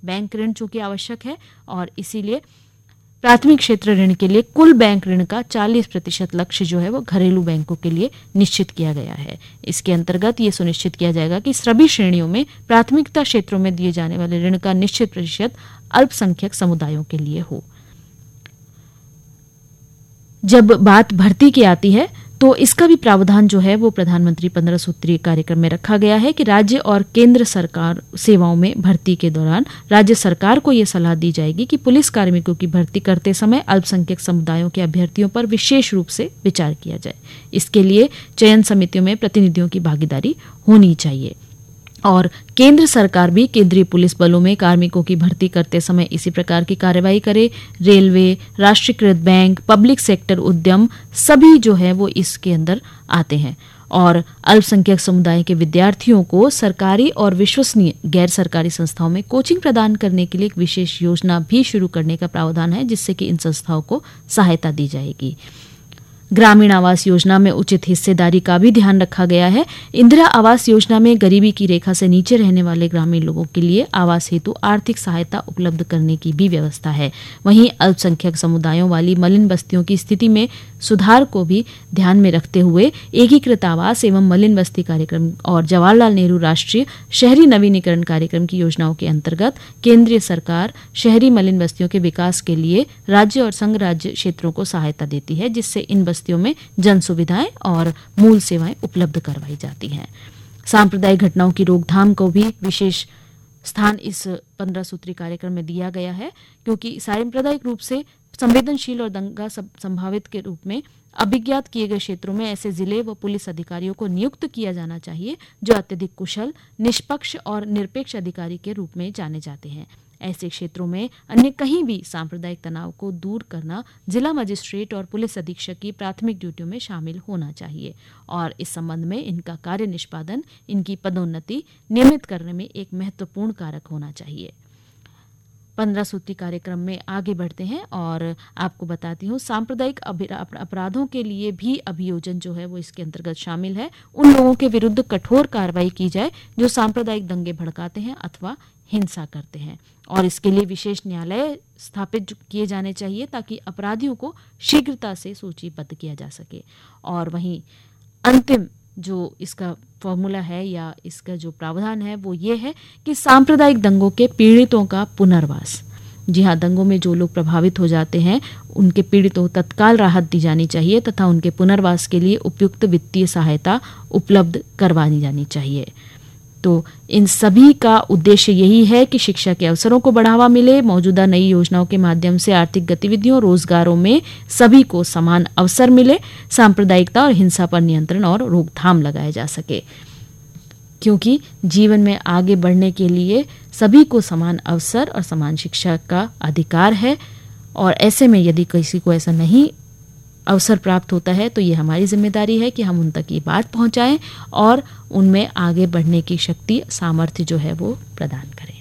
Bank ऋण चूंकि आवश्यक है और इसीलिए प्राथमिक क्षेत्र ऋण के लिए कुल बैंक ऋण का 40% लक्ष्य जो है वो घरेलू बैंकों के लिए निश्चित किया गया है। इसके अंतर्गत ये सुनिश्चित किया जाएगा कि सभी श्रेणियों में प्राथमिकता क्षेत्रों में दिए जाने वाले ऋण का निश्चित प्रतिशत अल्पसंख्यक समुदायों के लिए हो। जब बात भर्ती की आती है तो इसका भी प्रावधान जो है वो प्रधानमंत्री 15 सूत्रीय कार्यक्रम में रखा गया है कि राज्य और केंद्र सरकार सेवाओं में भर्ती के दौरान राज्य सरकार को ये सलाह दी जाएगी कि पुलिस कार्मिकों की भर्ती करते समय अल्पसंख्यक समुदायों के अभ्यर्थियों पर विशेष रूप से विचार किया जाए। इसके लिए चयन समितियों में प्रतिनिधियों की भागीदारी होनी चाहिए और केंद्र सरकार भी केंद्रीय पुलिस बलों में कार्मिकों की भर्ती करते समय इसी प्रकार की कार्रवाई करे। रेलवे, राष्ट्रीयकृत बैंक, पब्लिक सेक्टर उद्यम सभी जो है वो इसके अंदर आते हैं और अल्पसंख्यक समुदाय के विद्यार्थियों को सरकारी और विश्वसनीय गैर सरकारी संस्थाओं में कोचिंग प्रदान करने के लिए एक विशेष योजना भी शुरू करने का प्रावधान है, जिससे कि इन संस्थाओं को सहायता दी जाएगी। ग्रामीण आवास योजना में उचित हिस्सेदारी का भी ध्यान रखा गया है। इंदिरा आवास योजना में गरीबी की रेखा से नीचे रहने वाले ग्रामीण लोगों के लिए आवास हेतु आर्थिक सहायता उपलब्ध करने की भी व्यवस्था है। वहीं अल्पसंख्यक समुदायों वाली मलिन बस्तियों की स्थिति में सुधार को भी ध्यान में रखते हुए एकीकृत आवास एवं मलिन बस्ती कार्यक्रम और जवाहरलाल नेहरू राष्ट्रीय शहरी नवीनीकरण कार्यक्रम की योजनाओं के अंतर्गत केंद्रीय सरकार शहरी मलिन बस्तियों के विकास के लिए राज्य और संघ राज्य क्षेत्रों को सहायता देती है, जिससे इन बस्तियों में जन सुविधाएं और मूल सेवाएं उपलब्ध करवाई जाती हैं। सांप्रदायिक घटनाओं की रोकथाम को भी विशेष स्थान इस 15 सूत्री कार्यक्रम में दिया गया है, क्योंकि सांप्रदायिक रूप से संवेदनशील और दंगा संभावित के रूप में अभिज्ञात किए गए क्षेत्रों में ऐसे जिले व पुलिस अधिकारियों को नियुक्त किया जाना चाहिए जो अत्यधिक कुशल, निष्पक्ष और निरपेक्ष अधिकारी के रूप में जाने जाते हैं। ऐसे क्षेत्रों में अन्य कहीं भी सांप्रदायिक तनाव को दूर करना जिला मजिस्ट्रेट और पुलिस अधीक्षक की प्राथमिक ड्यूटियों में शामिल होना चाहिए और इस संबंध में इनका कार्य निष्पादन, इनकी पदोन्नति नियमित करने में एक महत्वपूर्ण कारक होना चाहिए। 15 सूत्री कार्यक्रम में आगे बढ़ते हैं और आपको बताती हूँ सांप्रदायिक अपराधों के लिए भी अभियोजन जो है वो इसके अंतर्गत शामिल है। उन लोगों के विरुद्ध कठोर कार्रवाई की जाए जो सांप्रदायिक दंगे भड़काते हैं अथवा हिंसा करते हैं और इसके लिए विशेष न्यायालय स्थापित किए जाने चाहिए ताकि अपराधियों को शीघ्रता से सूचीबद्ध किया जा सके। और वहीं अंतिम जो इसका फॉर्मूला है या इसका जो प्रावधान है वो ये है कि सांप्रदायिक दंगों के पीड़ितों का पुनर्वास। जी हाँ, दंगों में जो लोग प्रभावित हो जाते हैं उनके पीड़ितों को तत्काल राहत दी जानी चाहिए तथा उनके पुनर्वास के लिए उपयुक्त वित्तीय सहायता उपलब्ध करवानी जानी चाहिए। तो इन सभी का उद्देश्य यही है कि शिक्षा के अवसरों को बढ़ावा मिले, मौजूदा नई योजनाओं के माध्यम से आर्थिक गतिविधियों, रोजगारों में सभी को समान अवसर मिले, सांप्रदायिकता और हिंसा पर नियंत्रण और रोकथाम लगाया जा सके, क्योंकि जीवन में आगे बढ़ने के लिए सभी को समान अवसर और समान शिक्षा का अधिकार है और ऐसे में यदि किसी को ऐसा नहीं अवसर प्राप्त होता है तो ये हमारी जिम्मेदारी है कि हम उन तक ये बात पहुंचाएं और उनमें आगे बढ़ने की शक्ति, सामर्थ्य जो है वो प्रदान करें।